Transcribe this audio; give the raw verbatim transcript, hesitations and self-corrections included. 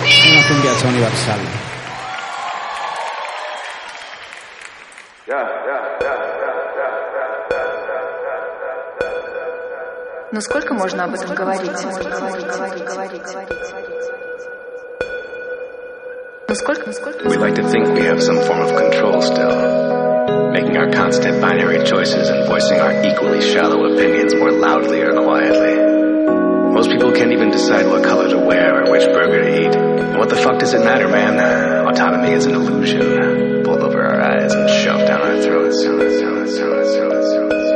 Una cumbia universal. Но сколько можно об этом говорить? Ну сколько, ну сколько? We like to think we have some form of control still, making our constant binary choices and voicing our equally shallow opinions more loudly or quietly. Most people can't even decide what color to wear or which burger to eat. And what the fuck does it matter, man? Autonomy is an illusion, pulled over our eyes and shoved down our throats.